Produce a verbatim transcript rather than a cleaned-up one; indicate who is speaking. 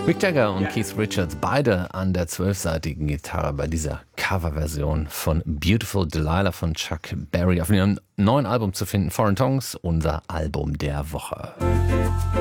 Speaker 1: Mick Jagger und Keith Richards, beide an der zwölfseitigen Gitarre bei dieser Coverversion von Beautiful Delilah von Chuck Berry auf ihrem neuen Album zu finden, Foreign Tongues, unser Album der Woche.